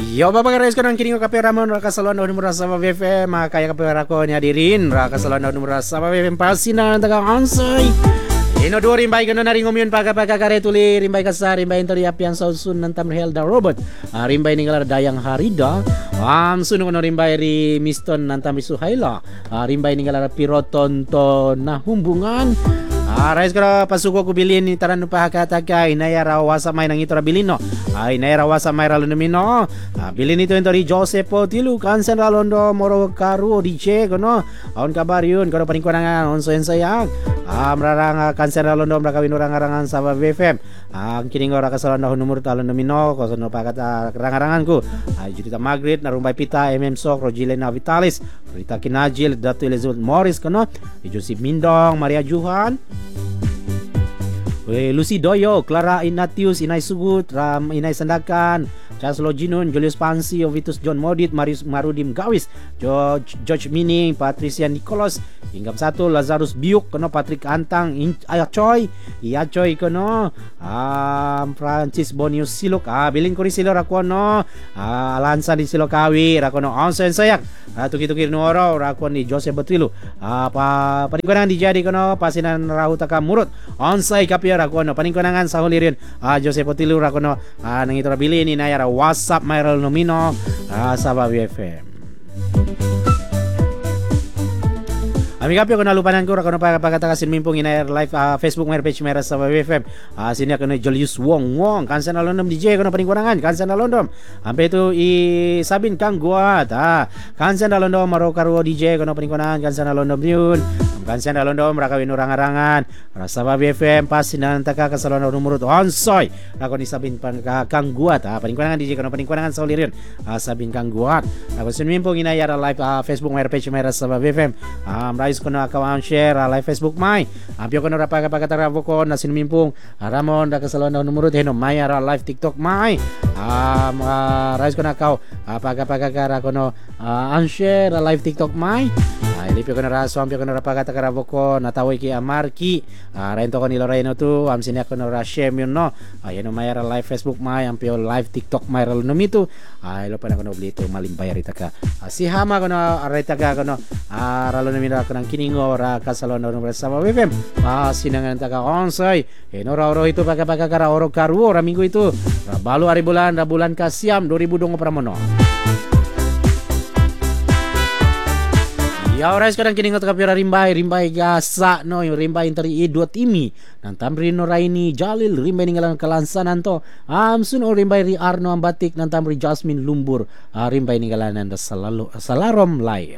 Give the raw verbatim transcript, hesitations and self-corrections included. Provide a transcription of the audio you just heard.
Yo baba guys ko nang kining kape ramon ra kasalon daw numero sa B F M kaya kape ra ko ni hadirin ra kasalon daw numero sa B F M pasina taga ansay. Ino do rimbay gano na ring umyun paga paga kare tuli rimbay ka sa rimbay intori apian sa sun nan tam helda robot. Uh, rimbay ningalar dayang harida. Am um, suno no rimbay ri miston nan tam suhaila. Uh, rimbay ningalar piroton to na humbungan. Ah, rais kara pasuko ko bilin ni taran pa hakataka inaya rawasa may nang itora bilin no. Ay inaya rawasa may ralo namino. Ah, bilin ito intori Joseph Tilu kansen ralondo moro karu D J kono. Aon kabar yun kono paningkurangan onso ensayag. Ah, mararang kansen ralondo mrakawin orang-arangan sa B F M. Ang kining ora kasalon na numero talon namino ko no pakat rangarangan ko. Ay judita Margaret narumbay pita M M Sok Rogilena Vitalis Rita Kinajil Datu Elizabeth Morris kono. Joseph Mindong Maria Juhan We, Lucy Doyo, Clara Ignatius, Inay Sugut, Ram Inay Sandakan, Charles Loginon, Julius Pansi, Ovitus John Modit, Marius Marudim Gawis, George, George Mining, Patricia Nicolas, Inggam Satu, Lazarus Biuk, kono Patrick Antang, Ayachoy, Iachoy kono, um, Francis Bonius Silok, ah, bilin ko rin sila rako no, ah, Alansa di Silokawi, rako no, onsen sayak, ah, tuki-tuki nuoro, rako ni Joseph Batrilu, ah, pa, paningkurangan dijadi kono, pasinan rahuta ka murut, onsay kapia rako no, paningkurangan sa hulirin, ah, Joseph Batrilu rako no, ah, nang ito bilin ni Nayara WhatsApp Myral Nomino uh, sa B F M. Ami kapi ko nalupanan ko rakono pa pagkataka sinmimpong ina live uh, Facebook mer page mera sa B F M. Ah uh, sini ako ni Julius Wong Wong kansan alondom D J ko na paningkurangan kansan alondom. Ampe itu i sabin kang guat. Ah kansan alondom maro karo D J ko na paningkurangan kansan alondom yun. Kansan alondom rakawin orang-arangan rasa B F M pasinan taka kasalon numero onsoy. Ako ni sabin pan kang guat. Ah paningkurangan D J ko na paningkurangan sa ulirin. Ah sabin kang guat. Ako sinmimpong ina yara live uh, Facebook mer page mera sa B F M. Ah um, ko na akawan share uh, live Facebook mai ampio ko na rapa kapagataravo ko na sinmimpong uh, Ramon da kasalon na numero heno mai ara live TikTok mai um, uh, rais ko na akaw uh, pagapagakara ko no uh, unshare uh, live TikTok mai uh, ilipio ko na raso ampio ko na rapa katakaravo ko nataway ki Amarki uh, rento ko ni Loreno tu am sini ko na ra share yun no uh, yan mai ara live Facebook mai ampio live TikTok mai ralo numito uh, ilo pa na ko na blito malimbay rita ka uh, si Hama ko na rita ka ko no uh, ralo numito ko ng kiningo ra kasalon ng bersama B F M ah sinangan taga onsay enora oro itu pagkapagkara oro karu ra minggu itu ra balu hari bulan ra bulan kasiam dua ribu dua puluh pramono ya oras kadang kiningo taga pira rimbay rimbay gasa no rimbay interi dua timi nang tamri no raini Jalil rimbay ningalan kalansanan to amsun o rimbay ri Arno ambatik nang tamri Jasmine Lumbur ah, rimbay ningalan da salalu salarom live